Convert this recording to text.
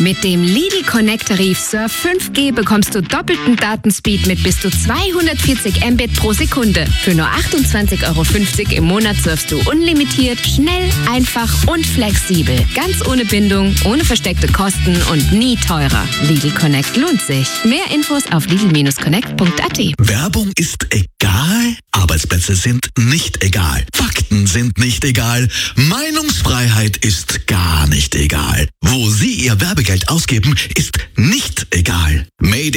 Mit dem Lidl Connect Tarif Surf 5G bekommst du doppelten Datenspeed mit bis zu 240 Mbit pro Sekunde. Für nur 28,50 € im Monat surfst du unlimitiert, schnell, einfach und flexibel. Ganz ohne Bindung, ohne versteckte Kosten und nie teurer. Lidl Connect lohnt sich. Mehr Infos auf lidl-connect.at. Werbung ist egal, Arbeitsplätze sind nicht egal, Fakten sind nicht egal, Meinungsfreiheit ist gar nicht egal. Wo Sie Ihr Werbegeld ausgeben, ist nicht egal. Made